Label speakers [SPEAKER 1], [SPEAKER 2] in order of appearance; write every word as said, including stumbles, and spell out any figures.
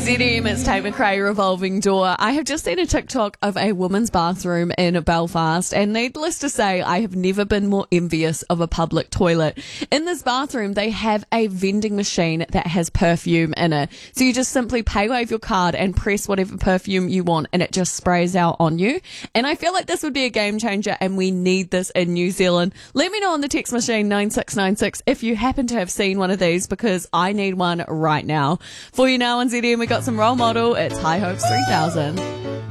[SPEAKER 1] Z M, it's Tate McRae, Revolving Door. I have just seen a TikTok of a woman's bathroom in Belfast, and needless to say, I have never been more envious of a public toilet. In this bathroom, they have a vending machine that has perfume in it. So you just simply pay wave your card and press whatever perfume you want, and it just sprays out on you. And I feel like this would be a game changer, and we need this in New Zealand. Let me know on the text machine nine six nine six if you happen to have seen one of these, because I need one right now. For you now on Z M, we got some Role Model. It's High Hopes three thousand.